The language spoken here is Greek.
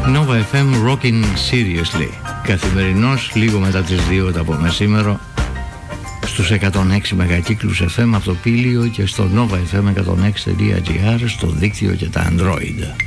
Nova FM Rockin' Seriously. Καθημερινώς λίγο μετά τις 2 το απομεσήμερο στους 106 μεγακύκλους FM από το Πήλιο και στο novafm106.gr στο δίκτυο και τα Android.